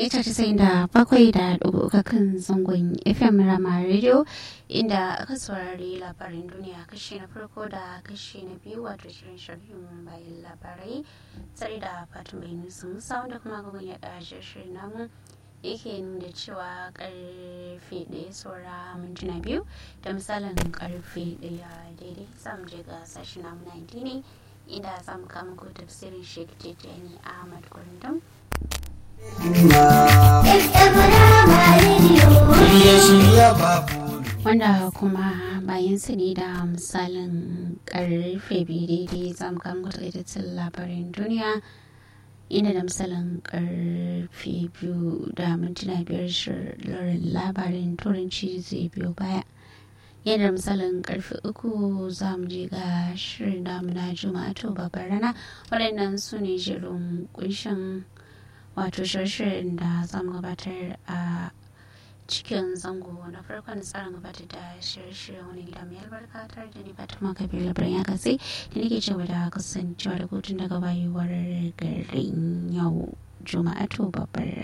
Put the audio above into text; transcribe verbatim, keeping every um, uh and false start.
mita casa'in da bakwai da ɗigo uku kan zangon F M Rama Radio inda aka saurari labarin duniya kashi na farko da kashi na biyu wato shirin sharhin bayan labarai tsari da fatan bayanin sun wanda kuma gugun ya ƙarshe shirin namu yake nuna cewa karfe ɗaya saura mintuna biyu da misalin karfe ɗaya daidai zamu je ga sashi namu na ne inda zamu kama ko tafsirin Sheikh Tijjani Ahmad Kurundum wanda kuma bayan su ne da misalin karfe biyu daidai zamu kama ko takaitaccen labarin duniya inda da misalin karfe biyu da mintuna biyar shirin labarin turanci zai biyo baya yadda misalin karfe uku za mu je ga shirin damuna juma'a to babbar rana waɗannan su ne shirin kunshin wato shirin da za mu gabatar a cikin zango na farkon tsarin gabatar da shirye-shiryen wani gida mai albarka tare da ni fatima kabir labarin ya kasi da nake cewa da kasancewa da kotun daga bayuwar garin yau juma'a to babbar